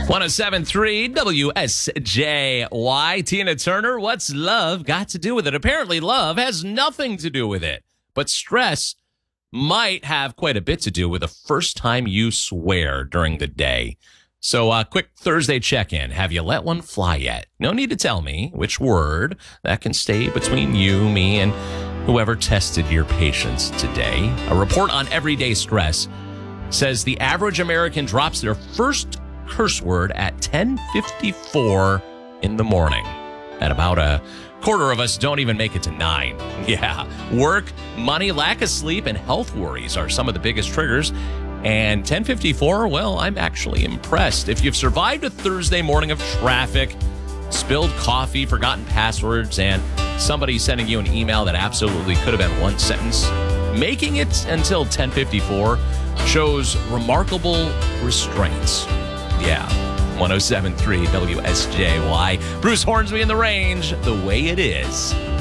107.3 WSJY. Tina Turner, what's love got to do with it? Apparently, love has nothing to do with it. But stress might have quite a bit to do with the first time you swear during the day. So, quick Thursday check-in. Have you let one fly yet? No need to tell me which word. That can stay between you, me, and whoever tested your patience today. A report on everyday stress says the average American drops their first curse word at 10:54 in the morning. And about a quarter of us don't even make it to 9. Yeah, work, money, lack of sleep, and health worries are some of the biggest triggers. And 10:54, well, I'm actually impressed. If you've survived a Thursday morning of traffic, spilled coffee, forgotten passwords, and somebody sending you an email that absolutely could have been one sentence, making it until 10:54 shows remarkable restraints. Yeah, 107.3 WSJY. Bruce Hornsby in the Range, the way it is.